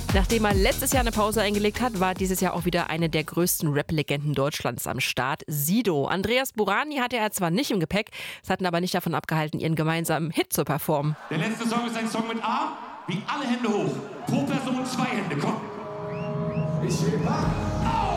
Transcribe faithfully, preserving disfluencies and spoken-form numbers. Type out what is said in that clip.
Nachdem er letztes Jahr eine Pause eingelegt hat, war dieses Jahr auch wieder eine der größten Rap-Legenden Deutschlands am Start, Sido. Andreas Burani hatte er zwar nicht im Gepäck, es hat ihn aber nicht davon abgehalten, ihren gemeinsamen Hit zu performen. Der letzte Song ist ein Song mit A, wie alle Hände hoch. Pro Person zwei Hände, komm. Ich will wach. Oh!